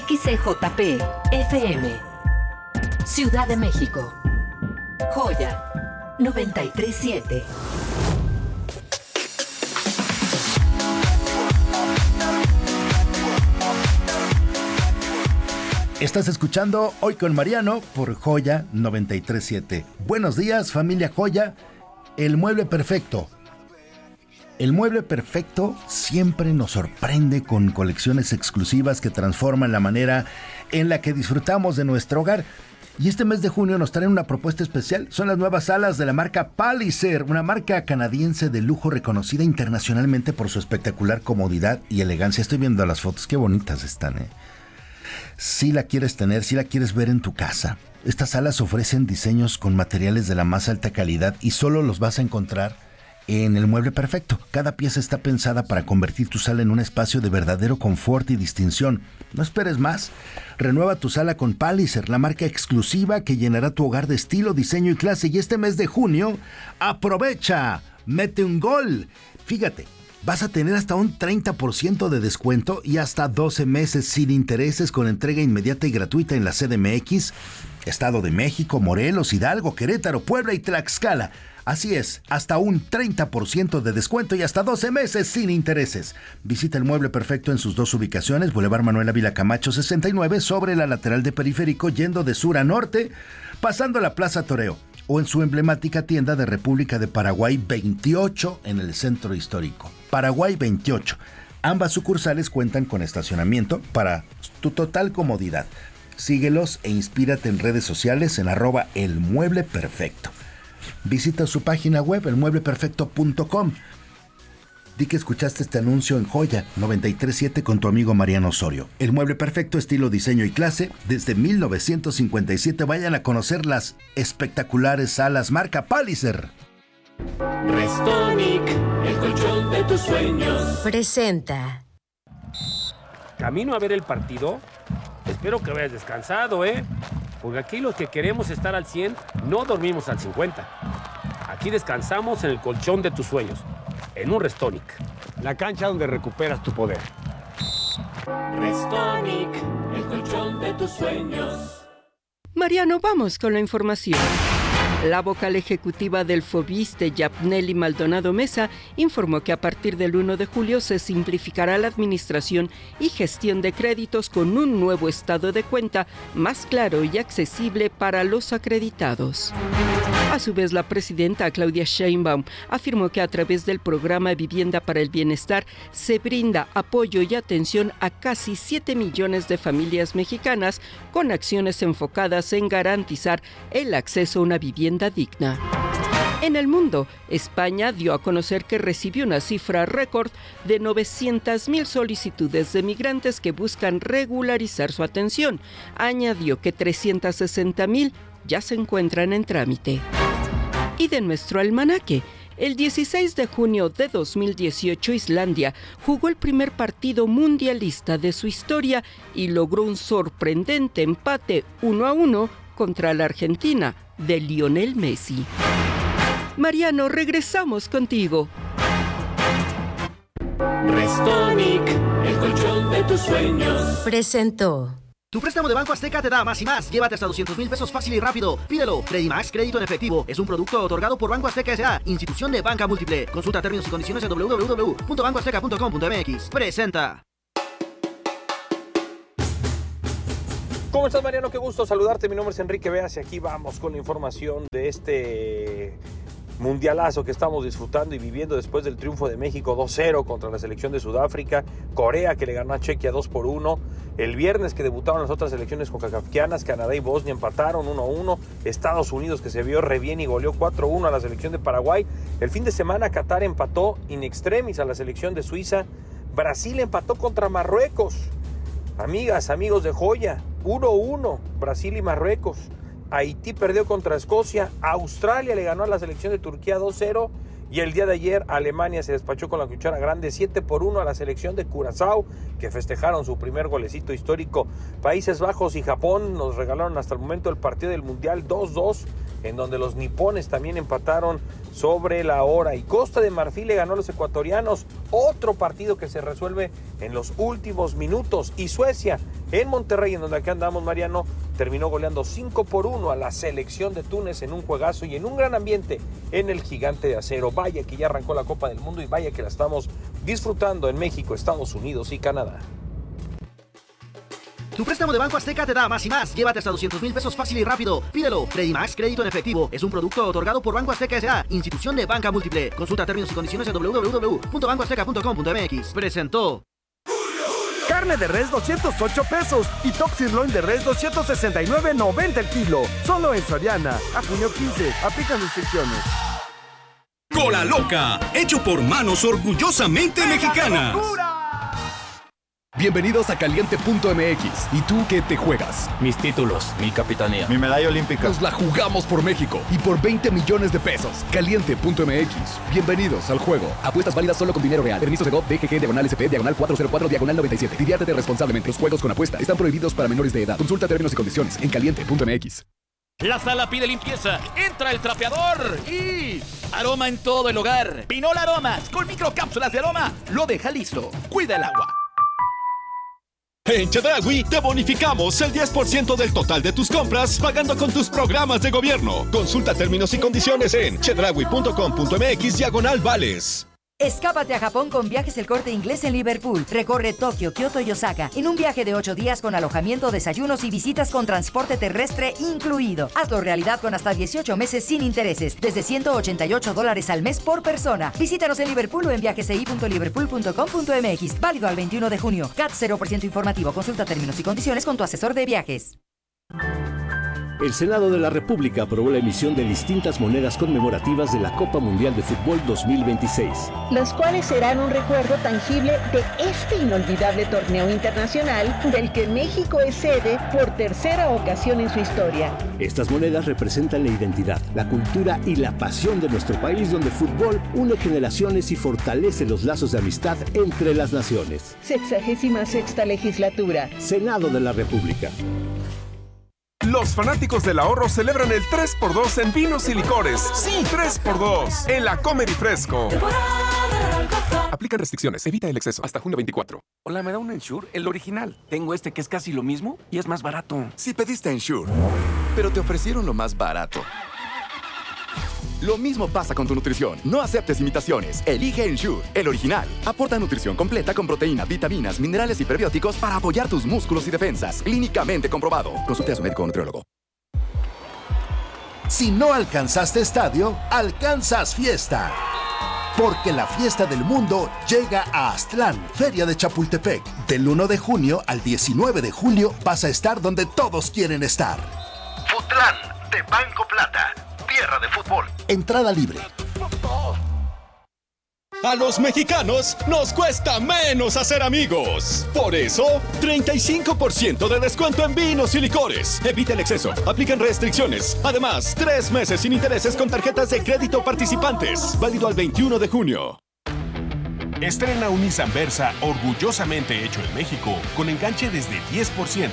XCJP FM, Ciudad de México. Joya 93.7. Estás escuchando Hoy con Mariano por Joya 93.7. Buenos días, familia Joya. El mueble perfecto. El mueble perfecto siempre nos sorprende con colecciones exclusivas que transforman la manera en la que disfrutamos de nuestro hogar. Y este mes de junio nos traen una propuesta especial. Son las nuevas salas de la marca Palliser, una marca canadiense de lujo reconocida internacionalmente por su espectacular comodidad y elegancia. Estoy viendo las fotos, qué bonitas están, Si la quieres tener, si la quieres ver en tu casa. Estas salas ofrecen diseños con materiales de la más alta calidad y solo los vas a encontrar en el mueble perfecto. Cada pieza está pensada para convertir tu sala en un espacio de verdadero confort y distinción. No esperes más. Renueva tu sala con Palliser, la marca exclusiva que llenará tu hogar de estilo, diseño y clase. Y este mes de junio, aprovecha, mete un gol. Fíjate, vas a tener hasta un 30% de descuento y hasta 12 meses sin intereses con entrega inmediata y gratuita en la CDMX, Estado de México, Morelos, Hidalgo, Querétaro, Puebla y Tlaxcala. Así es, hasta un 30% de descuento y hasta 12 meses sin intereses. Visita el mueble perfecto en sus dos ubicaciones, Boulevard Manuel Ávila Camacho 69, sobre la lateral de Periférico, yendo de sur a norte, pasando a la Plaza Toreo, o en su emblemática tienda de República de Paraguay 28 en el centro histórico. Paraguay 28. Ambas sucursales cuentan con estacionamiento para tu total comodidad. Síguelos e inspírate en redes sociales en @elmuebleperfecto. Visita su página web, elmuebleperfecto.com. Di que escuchaste este anuncio en Joya 93.7 con tu amigo Mariano Osorio. El mueble perfecto, estilo, diseño y clase, desde 1957. Vayan a conocer las espectaculares salas marca Palliser. Restonic, el colchón de tus sueños. Presenta. ¿Camino a ver el partido? Espero que vayas descansado, porque aquí los que queremos estar al 100 no dormimos al 50. Aquí descansamos en el colchón de tus sueños, en un Restonic, la cancha donde recuperas tu poder. Restonic, el colchón de tus sueños. Mariano, vamos con la información. La vocal ejecutiva del FOBISTE, Yapneli Maldonado Mesa, informó que a partir del 1 de julio se simplificará la administración y gestión de créditos con un nuevo estado de cuenta más claro y accesible para los acreditados. A su vez, la presidenta Claudia Sheinbaum afirmó que a través del programa Vivienda para el Bienestar se brinda apoyo y atención a casi 7 millones de familias mexicanas con acciones enfocadas en garantizar el acceso a una vivienda digna. En el mundo, España dio a conocer que recibió una cifra récord de 900,000 solicitudes de migrantes que buscan regularizar su atención. Añadió que 360,000 ya se encuentran en trámite. Y de nuestro almanaque, el 16 de junio de 2018, Islandia jugó el primer partido mundialista de su historia y logró un sorprendente empate 1-1 contra la Argentina de Lionel Messi. Mariano, regresamos contigo. Restonic, el colchón de tus sueños. Presentó. Tu préstamo de Banco Azteca te da más y más. Llévate hasta 200,000 pesos fácil y rápido. Pídelo. Credimax, crédito en efectivo. Es un producto otorgado por Banco Azteca S.A., institución de banca múltiple. Consulta términos y condiciones en www.bancoazteca.com.mx. Presenta. ¿Cómo estás, Mariano? Qué gusto saludarte. Mi nombre es Enrique Beas y aquí vamos con la información de este mundialazo que estamos disfrutando y viviendo después del triunfo de México 2-0 contra la selección de Sudáfrica, Corea que le ganó a Chequia 2-1, el viernes que debutaron las otras selecciones concacafquianas, Canadá y Bosnia empataron 1-1, Estados Unidos que se vio re bien y goleó 4-1 a la selección de Paraguay, el fin de semana Qatar empató in extremis a la selección de Suiza, Brasil empató contra Marruecos, amigas, amigos de Joya, 1-1 Brasil y Marruecos. Haití perdió contra Escocia, Australia le ganó a la selección de Turquía 2-0 y el día de ayer Alemania se despachó con la cuchara grande 7-1 a la selección de Curazao, que festejaron su primer golecito histórico. Países Bajos y Japón nos regalaron hasta el momento el partido del Mundial 2-2 en donde los nipones también empataron sobre la hora. Y Costa de Marfil le ganó a los ecuatorianos, otro partido que se resuelve en los últimos minutos. Y Suecia, en Monterrey, en donde aquí andamos, Mariano, terminó goleando 5-1 a la selección de Túnez en un juegazo y en un gran ambiente en el Gigante de Acero. Vaya que ya arrancó la Copa del Mundo y vaya que la estamos disfrutando en México, Estados Unidos y Canadá. Tu préstamo de Banco Azteca te da más y más. Llévate hasta 200,000 pesos fácil y rápido. Pídelo. Credimax, crédito en efectivo. Es un producto otorgado por Banco Azteca S.A., institución de banca múltiple. Consulta términos y condiciones en www.bancoazteca.com.mx. Presentó. Carne de res 208 pesos y top sirloin de res 269.90 el kilo. Solo en Soriana. A junio 15. Aplican restricciones. Cola Loca, hecho por manos orgullosamente mexicanas. Bienvenidos a Caliente.mx. ¿Y tú qué te juegas? Mis títulos, mi capitanía, mi medalla olímpica. Nos la jugamos por México y por 20 millones de pesos. Caliente.mx. Bienvenidos al juego. Apuestas válidas solo con dinero real. Permiso de GOV, DGG, /SP, /404, /97. Diviértete responsablemente. Los juegos con apuesta están prohibidos para menores de edad. Consulta términos y condiciones en Caliente.mx. La sala pide limpieza. Entra el trapeador y aroma en todo el hogar. Pinol Aromas con microcápsulas de aroma lo deja listo. Cuida el agua. En Chedraui te bonificamos el 10% del total de tus compras pagando con tus programas de gobierno. Consulta términos y condiciones en chedraui.com.mx/vales. Escápate a Japón con Viajes El Corte Inglés en Liverpool. Recorre Tokio, Kioto y Osaka en un viaje de 8 días con alojamiento, desayunos y visitas con transporte terrestre incluido. Hazlo realidad con hasta 18 meses sin intereses, desde $188 al mes por persona. Visítanos en Liverpool o en viajesi.liverpool.com.mx. Válido al 21 de junio. CAT 0% informativo. Consulta términos y condiciones con tu asesor de viajes. El Senado de la República aprobó la emisión de distintas monedas conmemorativas de la Copa Mundial de Fútbol 2026. Las cuales serán un recuerdo tangible de este inolvidable torneo internacional del que México es sede por tercera ocasión en su historia. Estas monedas representan la identidad, la cultura y la pasión de nuestro país, donde el fútbol une generaciones y fortalece los lazos de amistad entre las naciones. 66ª legislatura. Senado de la República. Los fanáticos del ahorro celebran el 3x2 en vinos y licores. Sí, 3x2 en la Comedy Fresco. Aplican restricciones, evita el exceso. Hasta junio 24. Hola, ¿me da un Ensure? El original. Tengo este que es casi lo mismo y es más barato. Si pediste Ensure, pero te ofrecieron lo más barato. Lo mismo pasa con tu nutrición. No aceptes imitaciones. Elige Ensure, el original. Aporta nutrición completa con proteínas, vitaminas, minerales y prebióticos para apoyar tus músculos y defensas. Clínicamente comprobado. Consulte a su médico o nutriólogo. Si no alcanzaste estadio, alcanzas fiesta. Porque la fiesta del mundo llega a Aztlán, Feria de Chapultepec. Del 1 de junio al 19 de julio vas a estar donde todos quieren estar. Futlán, de Banco Plata. Tierra de fútbol. Entrada libre. A los mexicanos nos cuesta menos hacer amigos. Por eso, 35% de descuento en vinos y licores. Evita el exceso. Aplican restricciones. Además, 3 meses sin intereses con tarjetas de crédito participantes. Válido al 21 de junio. Estrena un Nissan Versa orgullosamente hecho en México con enganche desde 10%.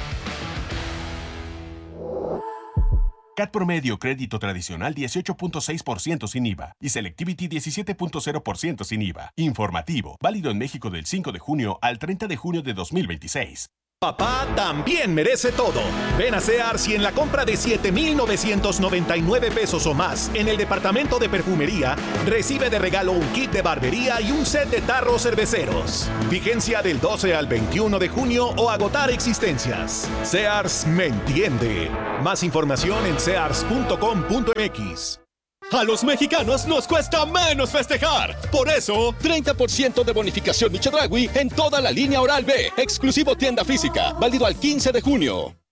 CAT promedio crédito tradicional 18.6% sin IVA y Selectivity 17.0% sin IVA. Informativo, válido en México del 5 de junio al 30 de junio de 2026. Papá también merece todo. Ven a Sears y en la compra de 7,999 pesos o más en el departamento de perfumería, recibe de regalo un kit de barbería y un set de tarros cerveceros. Vigencia del 12 al 21 de junio o agotar existencias. Sears me entiende. Más información en sears.com.mx. A los mexicanos nos cuesta menos festejar. Por eso, 30% de bonificación Chedraui en toda la línea Oral-B. Exclusivo tienda física. Válido al 15 de junio.